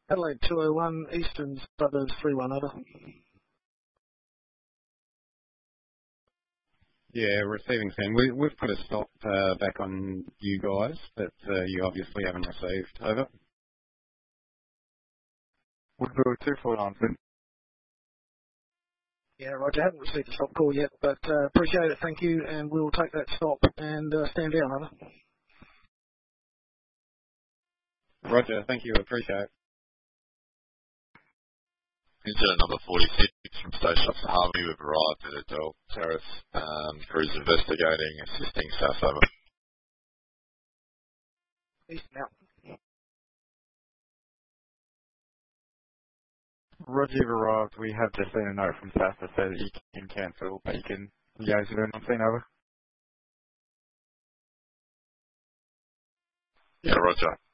Adelaide 201, Eastern Suburbs 31, over. Yeah, receiving Sam. We've put a stop back on you guys that you obviously haven't received. Over. Woodville 249, Flint. Yeah, Roger, haven't received a stop call yet, but appreciate it, thank you, and we'll take that stop and stand down, over. Roger, thank you, appreciate it. Incident number 46 from Station Officer Harvey. We've arrived at Adele Terrace. Crews investigating, assisting South over. East now. Roger, you've arrived. We have just seen a note from staff that says you can cancel, but you can liaise with them on scene, over. Yeah, Roger.